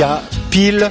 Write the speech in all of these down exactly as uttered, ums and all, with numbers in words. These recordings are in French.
y a pile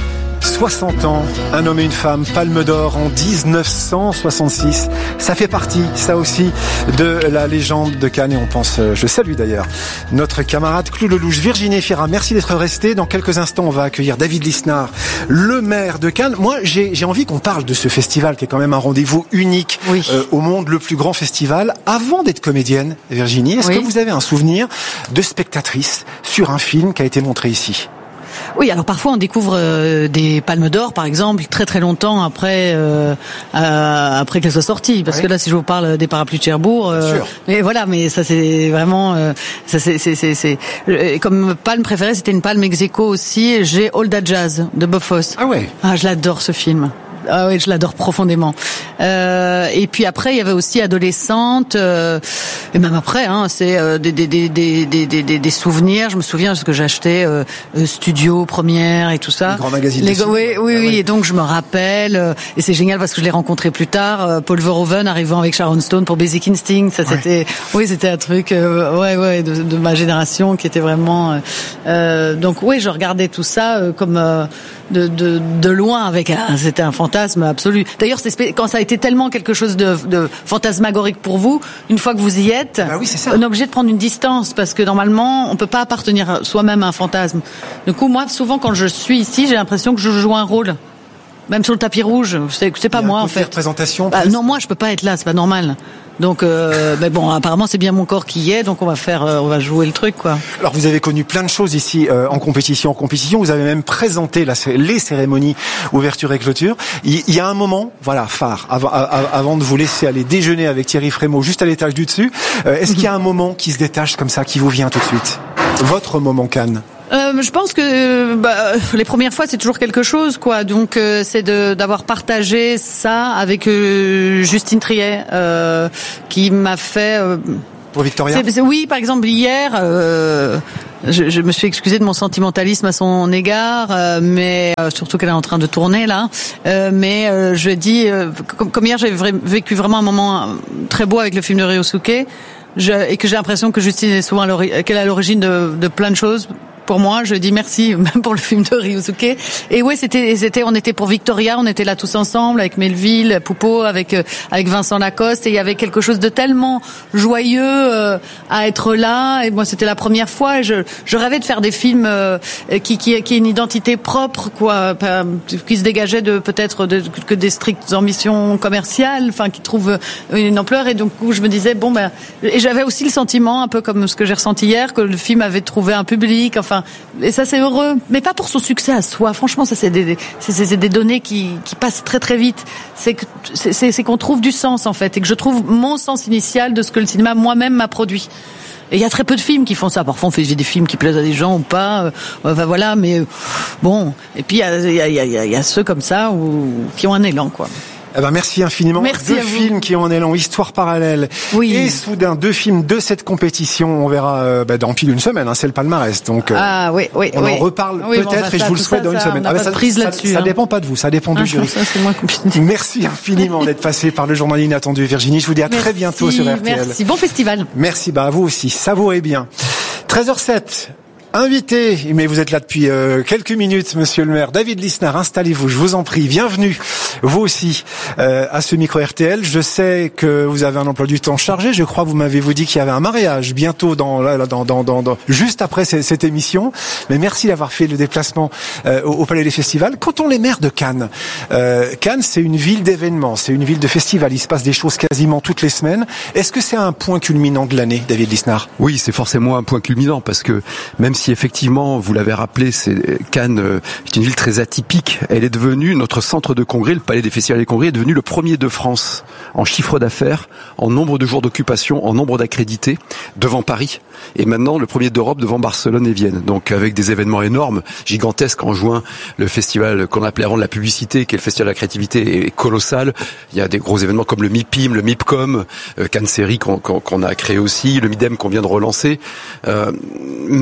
soixante ans, un homme et une femme, Palme d'Or en dix-neuf cent soixante-six. Ça fait partie, ça aussi, de la légende de Cannes. Et on pense, je salue d'ailleurs, notre camarade Clou Lelouch. Virginie Efira, merci d'être restée. Dans quelques instants, on va accueillir David Lisnard, le maire de Cannes. Moi, j'ai, j'ai envie qu'on parle de ce festival qui est quand même un rendez-vous unique oui. euh, au monde, le plus grand festival. Avant d'être comédienne, Virginie, est-ce oui. que vous avez un souvenir de spectatrice sur un film qui a été montré ici ? Oui, alors parfois on découvre euh, des palmes d'or, par exemple, très très longtemps après euh, euh, après qu'elles soient sorties. Parce oui. que là, si je vous parle des parapluies de Cherbourg, euh, mais voilà, mais ça c'est vraiment, euh, ça c'est c'est c'est, c'est euh, comme palme préférée, c'était une palme ex aequo aussi. J'ai All That Jazz de Bob Fosse. Ah ouais. Ah, je l'adore ce film. Ah oui, je l'adore profondément. Euh, et puis après, il y avait aussi Adolescente, euh, et même après, hein, c'est euh, des, des, des, des, des, des, des souvenirs. Je me souviens parce que j'achetais euh, Studio, Première et tout ça. Les grands magazines. Les, oui, oui, ah, oui, oui. Et donc je me rappelle, euh, et c'est génial parce que je l'ai rencontré plus tard. Euh, Paul Verhoeven arrivant avec Sharon Stone pour Basic Instinct. Ça, c'était, ouais. oui, c'était un truc, euh, ouais, ouais, de, de ma génération qui était vraiment. Euh, euh, donc oui, je regardais tout ça euh, comme. Euh, De, de, de loin avec un, c'était un fantasme absolu. D'ailleurs, c'est quand ça a été tellement quelque chose de, de fantasmagorique pour vous, une fois que vous y êtes, bah oui, c'est ça. on est obligé de prendre une distance parce que normalement, on peut pas appartenir soi-même à un fantasme. Du coup, moi, souvent, quand je suis ici, j'ai l'impression que je joue un rôle. Même sur le tapis rouge, c'est, c'est pas moi en fait. Représentation. Bah, non, moi je peux pas être là, c'est pas normal. Donc, euh, mais bon, apparemment c'est bien mon corps qui y est, donc on va faire, euh, on va jouer le truc, quoi. Alors vous avez connu plein de choses ici euh, en compétition, en compétition. Vous avez même présenté la, les cérémonies ouverture et clôture. Il, il y a un moment, voilà, phare, avant, avant de vous laisser aller déjeuner avec Thierry Frémaux, juste à l'étage du dessus. Euh, est-ce qu'il y a un moment qui se détache comme ça, qui vous vient tout de suite ? Votre moment Cannes. Euh, je pense que bah, les premières fois c'est toujours quelque chose, quoi. Donc euh, c'est de d'avoir partagé ça avec euh, Justine Triet, euh, qui m'a fait. Euh, Pour Victoria. C'est, c'est, oui, par exemple hier, euh, je, je me suis excusée de mon sentimentalisme à son égard, euh, mais euh, surtout qu'elle est en train de tourner là. Euh, mais euh, je dis, euh, comme, comme hier, j'ai vra- vécu vraiment un moment très beau avec le film de Ryosuke, je, et que j'ai l'impression que Justine est souvent à qu'elle est à l'origine de, de plein de choses. Pour moi, je dis merci, même pour le film de Ryosuke. Et ouais, c'était, c'était, on était pour Victoria, on était là tous ensemble avec Melville, Poupeau, avec avec Vincent Lacoste, et il y avait quelque chose de tellement joyeux euh, à être là. Et moi, c'était la première fois. Et je, je rêvais de faire des films euh, qui, qui, qui aient une identité propre, quoi, qui se dégageaient de peut-être de, que des strictes ambitions commerciales, enfin, qui trouvent une ampleur. Et donc, je me disais bon ben, et j'avais aussi le sentiment, un peu comme ce que j'ai ressenti hier, que le film avait trouvé un public. Enfin. Et ça c'est heureux, mais pas pour son succès à soi. Franchement, ça c'est des, c'est, c'est des données qui, qui passent très très vite. C'est, que, c'est, c'est, c'est qu'on trouve du sens en fait, et que je trouve mon sens initial de ce que le cinéma moi-même m'a produit. Et il y a très peu de films qui font ça. Parfois, on fait des films qui plaisent à des gens ou pas. Euh, enfin voilà, mais euh, bon. Et puis il y a, il y a, il y a, il y a ceux comme ça où, qui ont un élan, quoi. Eh ben merci infiniment. Merci deux films qui ont un élan, Histoire parallèle oui. et Soudain, deux films de cette compétition. On verra euh, bah, dans pile une semaine, hein, c'est le palmarès. Donc euh, ah, oui, oui, on oui. en reparle oui, peut-être bon, et ça, je vous le souhaite ça, dans une ça, semaine. On ah, n'a bah, pas ça, de prise ça, là-dessus. ça hein. dépend pas de vous, ça dépend ah, du jury. Ça, c'est moins compliqué. Merci infiniment d'être passé par le journal inattendu, Virginie. Je vous dis à merci, très bientôt sur R T L. Merci, bon festival. Merci, bah à vous aussi. Savourez bien. treize heures sept. Invité, mais vous êtes là depuis euh, quelques minutes, monsieur le maire. David Lisnard, installez-vous, je vous en prie. Bienvenue, vous aussi, euh, à ce micro R T L. Je sais que vous avez un emploi du temps chargé. Je crois, vous m'avez vous dit qu'il y avait un mariage bientôt, dans, là, dans, dans, dans, dans juste après cette, cette émission. Mais merci d'avoir fait le déplacement euh, au, au Palais des Festivals. Quand on est maire de Cannes, euh, Cannes, c'est une ville d'événements, c'est une ville de festivals. Il se passe des choses quasiment toutes les semaines. Est-ce que c'est un point culminant de l'année, David Lisnard? Oui, c'est forcément un point culminant parce que même si Si effectivement, vous l'avez rappelé, c'est Cannes euh, est une ville très atypique. Elle est devenue, notre centre de congrès, le Palais des Festivals et des Congrès, est devenu le premier de France en chiffre d'affaires, en nombre de jours d'occupation, en nombre d'accrédités, devant Paris. Et maintenant, le premier d'Europe devant Barcelone et Vienne. Donc avec des événements énormes, gigantesques. En juin, le festival qu'on appelait avant de la publicité, qui est le festival de la créativité, est colossal. Il y a des gros événements comme le MIPIM, le MIPCOM, euh, Cannes Série qu'on, qu'on, qu'on a créé aussi, le MIDEM qu'on vient de relancer. Euh, mais le festival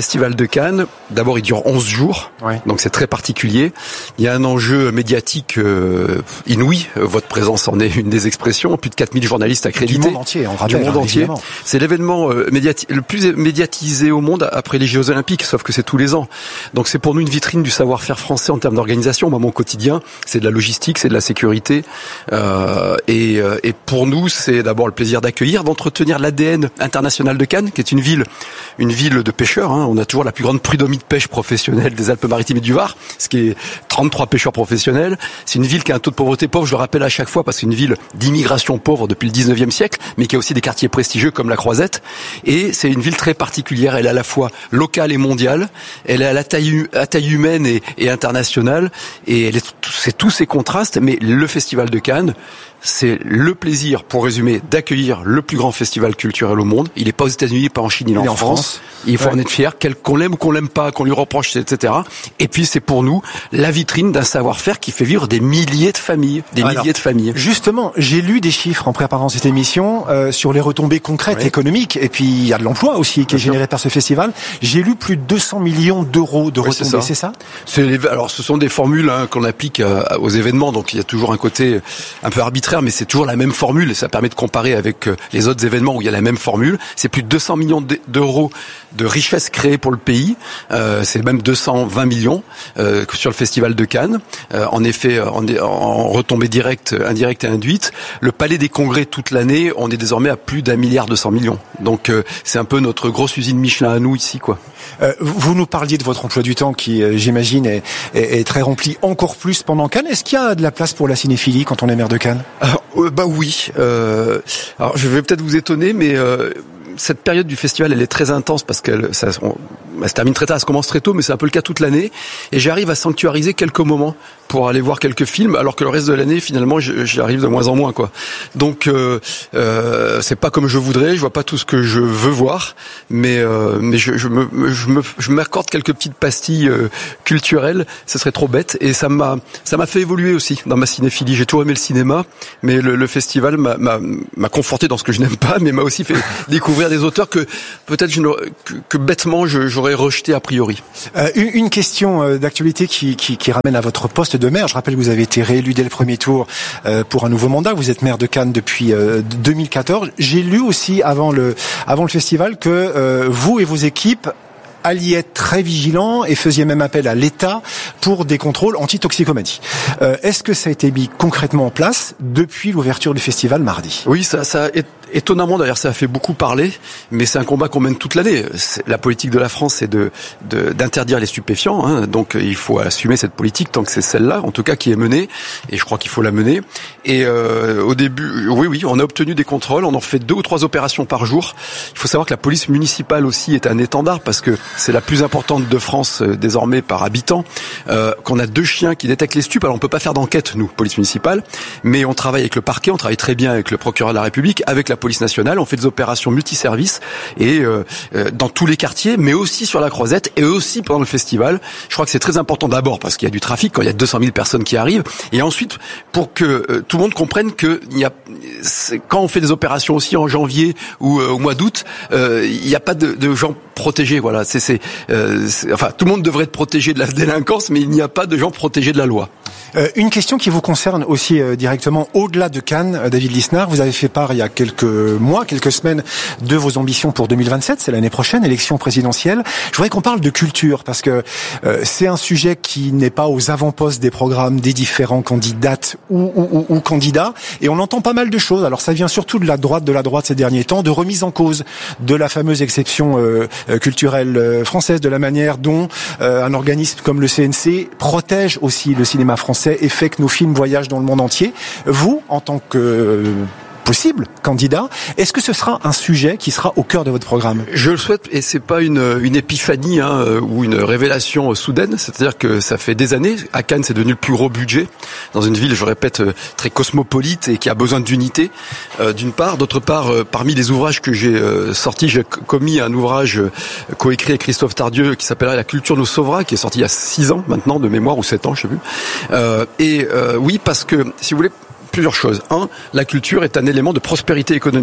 Festival de Cannes, d'abord il dure onze jours, ouais. donc c'est très particulier. Il y a un enjeu médiatique euh, inouï, votre présence en est une des expressions, plus de quatre mille journalistes accrédités. Du monde entier, on rappelle. Du monde hein, entier. Évidemment. C'est l'événement euh, médiati- le plus médiatisé au monde après les Jeux Olympiques, sauf que c'est tous les ans. Donc c'est pour nous une vitrine du savoir-faire français en termes d'organisation. Moi, mon quotidien, c'est de la logistique, c'est de la sécurité. Euh, et, euh, et pour nous, c'est d'abord le plaisir d'accueillir, d'entretenir l'A D N international de Cannes, qui est une ville, une ville de pêcheurs. Hein. On a toujours la plus grande prud'homie de pêche professionnelle des Alpes-Maritimes et du Var, ce qui est trente-trois pêcheurs professionnels. C'est une ville qui a un taux de pauvreté pauvre, je le rappelle à chaque fois, parce que c'est une ville d'immigration pauvre depuis le dix-neuvième siècle, mais qui a aussi des quartiers prestigieux comme la Croisette. Et c'est une ville très particulière. Elle est à la fois locale et mondiale. Elle est à la taille, à taille humaine et, et internationale. Et elle est, c'est tous ces contrastes. Mais le Festival de Cannes, c'est le plaisir, pour résumer, d'accueillir le plus grand festival culturel au monde. Il n'est pas aux États-Unis, pas en Chine, il est en, en France. France. Il faut ouais. en être fier, qu'on l'aime ou qu'on l'aime pas, qu'on lui reproche, et cetera. Et puis c'est pour nous la vitrine d'un savoir-faire qui fait vivre des milliers de familles, des Alors, milliers de familles. Justement, j'ai lu des chiffres en préparant cette émission euh, sur les retombées concrètes ouais. économiques, et puis il y a de l'emploi aussi qui Bien est généré sûr. par ce festival. J'ai lu plus de deux cents millions d'euros de oui, retombées, c'est ça, c'est ça c'est les, Alors ce sont des formules hein, qu'on applique euh, aux événements, donc il y a toujours un côté un peu arbitraire, mais c'est toujours la même formule et ça permet de comparer avec les autres événements où il y a la même formule. C'est plus de deux cents millions d'euros de richesse créée pour le pays. Euh, c'est même deux cent vingt millions euh, sur le Festival de Cannes. Euh, en effet, en, en retombée directe, indirecte et induite, le Palais des Congrès toute l'année, on est désormais à plus d'un milliard deux cents millions. Donc euh, c'est un peu notre grosse usine Michelin à nous ici, quoi. Euh, vous nous parliez de votre emploi du temps qui, euh, j'imagine, est, est, est très rempli encore plus pendant Cannes. Est-ce qu'il y a de la place pour la cinéphilie quand on est maire de Cannes ? Alors, euh, bah oui. Euh, alors je vais peut-être vous étonner, mais euh, cette période du festival, elle est très intense parce qu'elle ça, on, elle se termine très tard, elle se commence très tôt, mais c'est un peu le cas toute l'année. Et j'arrive à sanctuariser quelques moments pour aller voir quelques films, alors que le reste de l'année, finalement, j'y arrive de moins en moins, quoi. Donc, euh, euh, c'est pas comme je voudrais, je vois pas tout ce que je veux voir, mais euh, mais je, je me je me je m'accorde quelques petites pastilles euh, culturelles. Ce serait trop bête, et ça m'a ça m'a fait évoluer aussi dans ma cinéphilie. J'ai toujours aimé le cinéma, mais le, le festival m'a, m'a m'a conforté dans ce que je n'aime pas, mais m'a aussi fait découvrir des auteurs que peut-être je que, que bêtement je, j'aurais rejeté a priori. Euh, une, une question d'actualité qui, qui qui ramène à votre poste de maire. Je rappelle que vous avez été réélu dès le premier tour euh, pour un nouveau mandat. Vous êtes maire de Cannes depuis euh, deux mille quatorze. J'ai lu aussi avant le avant le festival que euh, vous et vos équipes alliez être très vigilants et faisiez même appel à l'État pour des contrôles anti-toxicomanie. Euh, est-ce que ça a été mis concrètement en place depuis l'ouverture du festival mardi ? Oui, ça, ça étonnamment d'ailleurs, ça a fait beaucoup parler, mais c'est un combat qu'on mène toute l'année. C'est, la politique de la France, c'est de, de d'interdire les stupéfiants, hein, donc il faut assumer cette politique tant que c'est celle-là, en tout cas, qui est menée, et je crois qu'il faut la mener. Et euh, au début, oui, oui, on a obtenu des contrôles, on en fait deux ou trois opérations par jour. Il faut savoir que la police municipale aussi est un étendard parce que c'est la plus importante de France euh, désormais par habitant, euh, qu'on a deux chiens qui détectent les stupes. Alors on peut pas faire d'enquête, nous, police municipale, mais on travaille avec le parquet, on travaille très bien avec le procureur de la République, avec la police nationale, on fait des opérations multiservices et euh, euh, dans tous les quartiers, mais aussi sur la Croisette et aussi pendant le festival. Je crois que c'est très important d'abord parce qu'il y a du trafic quand il y a deux cent mille personnes qui arrivent, et ensuite pour que euh, tout le monde comprenne que il y a quand on fait des opérations aussi en janvier ou euh, au mois d'août, euh, il n'y a pas de, de gens protégés. Voilà, c'est, c'est, euh, c'est enfin tout le monde devrait être protégé de la délinquance, mais il n'y a pas de gens protégés de la loi. Euh, une question qui vous concerne aussi euh, directement au-delà de Cannes, euh, David Lisnard. Vous avez fait part il y a quelques mois, quelques semaines, de vos ambitions pour deux mille vingt-sept, c'est l'année prochaine, élection présidentielle. Je voudrais qu'on parle de culture parce que euh, c'est un sujet qui n'est pas aux avant-postes des programmes des différents candidates ou, ou, ou, ou candidats, et on entend pas mal de choses. Alors ça vient surtout de la droite, de la droite ces derniers temps, de remise en cause de la fameuse exception euh, culturelle euh, française, de la manière dont euh, un organisme comme le C N C protège aussi le cinéma français et fait que nos films voyagent dans le monde entier. Vous, en tant que euh, possible candidat, est-ce que ce sera un sujet qui sera au cœur de votre programme ? Je le souhaite, et c'est pas une, une épiphanie hein, ou une révélation soudaine. C'est-à-dire que ça fait des années. À Cannes, c'est devenu le plus gros budget dans une ville, je répète, très cosmopolite et qui a besoin d'unité. Euh, d'une part, d'autre part, euh, parmi les ouvrages que j'ai euh, sortis, j'ai commis un ouvrage euh, coécrit avec Christophe Tardieu qui s'appellera La culture nous sauvera, qui est sorti il y a six ans maintenant de mémoire ou sept ans, je sais plus. Euh, et euh, oui, parce que si vous voulez. Plusieurs choses. Un, la culture est un élément de prospérité économique.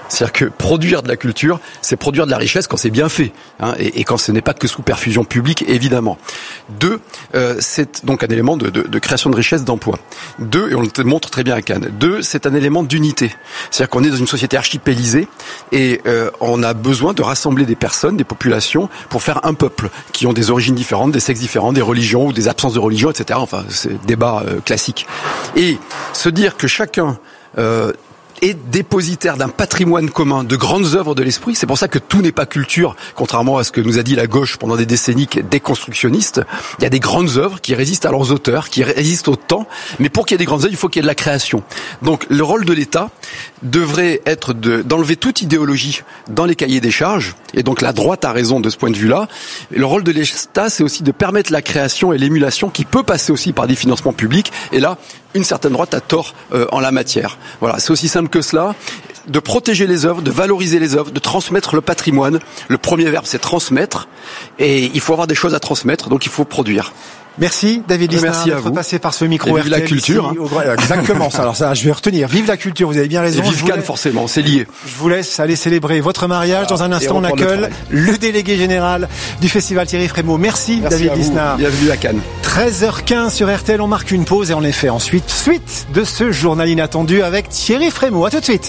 C'est-à-dire que produire de la culture, c'est produire de la richesse quand c'est bien fait, hein, et, et quand ce n'est pas que sous perfusion publique, évidemment. Deux, euh, c'est donc un élément de, de, de création de richesse, d'emploi. Deux, et on le montre très bien à Cannes. Deux, c'est un élément d'unité. C'est-à-dire qu'on est dans une société archipélisée et euh, on a besoin de rassembler des personnes, des populations, pour faire un peuple qui ont des origines différentes, des sexes différents, des religions ou des absences de religion, et cetera. Enfin, c'est débat euh, classique. Et se dire que chacun euh, est dépositaire d'un patrimoine commun, de grandes œuvres de l'esprit. C'est pour ça que tout n'est pas culture, contrairement à ce que nous a dit la gauche pendant des décennies déconstructionniste. Il y a des grandes œuvres qui résistent à leurs auteurs, qui résistent au temps, mais pour qu'il y ait des grandes œuvres, il faut qu'il y ait de la création. Donc le rôle de l'État devrait être de, d'enlever toute idéologie dans les cahiers des charges, et donc la droite a raison de ce point de vue-là. Et le rôle de l'État, c'est aussi de permettre la création et l'émulation qui peut passer aussi par des financements publics, et là, une certaine droite a tort euh, en la matière. Voilà, c'est aussi simple que cela, de protéger les œuvres, de valoriser les œuvres, de transmettre le patrimoine. Le premier verbe, c'est transmettre, et il faut avoir des choses à transmettre, donc il faut produire. Merci David Lisnard d'être passé par ce micro. Et vive la culture. Ici, hein. Exactement ça. Alors ça, je vais retenir. Vive la culture. Vous avez bien raison. Et vive Cannes, forcément. C'est lié. Je vous laisse aller célébrer votre mariage. Dans un instant, on accueille le délégué général du festival Thierry Frémaux. Merci, Merci David Lisnard. Bienvenue à Cannes. treize heures quinze sur R T L. On marque une pause et en effet ensuite suite de ce journal inattendu avec Thierry Frémaux. À tout de suite.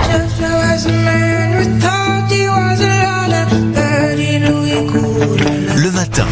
Le matin.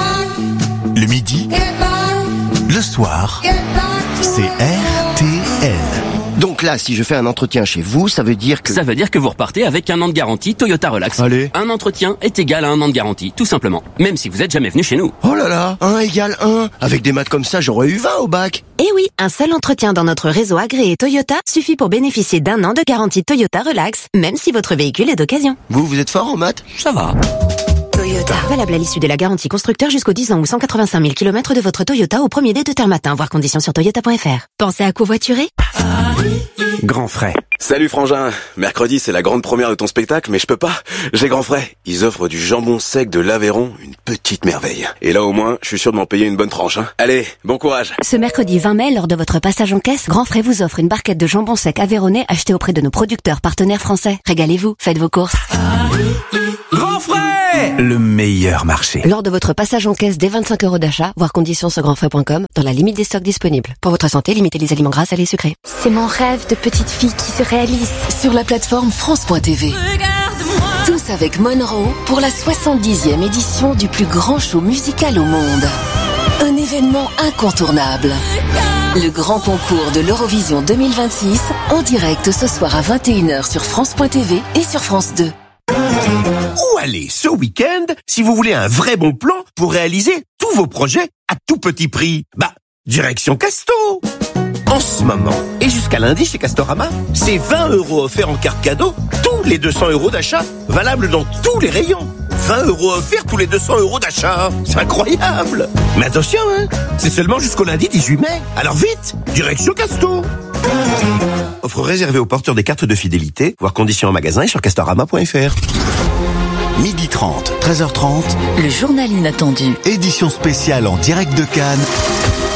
Le midi, le soir, c'est R T L. Donc là, si je fais un entretien chez vous, ça veut dire que... Ça veut dire que vous repartez avec un an de garantie Toyota Relax. Allez. Un entretien est égal à un an de garantie, tout simplement. Même si vous êtes jamais venu chez nous. Oh là là, un égale un. Avec des maths comme ça, j'aurais eu vingt au bac. Eh oui, un seul entretien dans notre réseau agréé Toyota suffit pour bénéficier d'un an de garantie Toyota Relax, même si votre véhicule est d'occasion. Vous, vous êtes fort en maths? Ça va. Toyota. Valable à l'issue de la garantie constructeur jusqu'aux dix ans ou cent quatre-vingt-cinq mille kilomètres de votre Toyota au premier dé de terme matin, voir conditions sur toyota point f r. Pensez à covoiturer? Grand Frais. Salut Frangin, mercredi c'est la grande première de ton spectacle, mais je peux pas, j'ai Grand Frais. Ils offrent du jambon sec de l'Aveyron, une petite merveille. Et là au moins, je suis sûr de m'en payer une bonne tranche. Hein. Allez, bon courage. Ce mercredi vingt mai, lors de votre passage en caisse, Grand Frais vous offre une barquette de jambon sec aveyronnais achetée auprès de nos producteurs partenaires français. Régalez-vous, faites vos courses. Grand Frais, le meilleur marché. Lors de votre passage en caisse dès vingt-cinq euros d'achat, voir conditions sur grand frais point com, dans la limite des stocks disponibles. Pour votre santé, limitez les aliments gras, salés et sucrés. C'est mon rêve de petite fille qui se réalise. Sur la plateforme France point T V. Tous avec Monroe pour la soixante-dixième édition du plus grand show musical au monde. Un événement incontournable. Le grand concours de l'Eurovision deux mille vingt-six, en direct ce soir à vingt et une heures sur France point T V et sur France deux. Où aller ce week-end si vous voulez un vrai bon plan pour réaliser tous vos projets à tout petit prix? Bah, direction Casto. En ce moment, et jusqu'à lundi chez Castorama, c'est vingt euros offerts en carte cadeau tous les deux cents euros d'achat, valable dans tous les rayons. vingt euros offerts tous les deux cents euros d'achat. C'est incroyable. Mais attention, hein, c'est seulement jusqu'au lundi dix-huit mai. Alors vite, direction Casto. Offre réservée aux porteurs des cartes de fidélité, voire conditions en magasin et sur castorama point f r. midi trente, treize heures trente. Le journal inattendu. Édition spéciale en direct de Cannes.